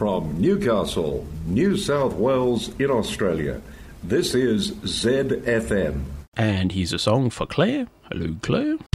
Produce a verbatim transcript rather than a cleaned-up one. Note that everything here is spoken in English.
from Newcastle, New South Wales in Australia. This is Z F M. And here's a song for Claire. Hello, Claire.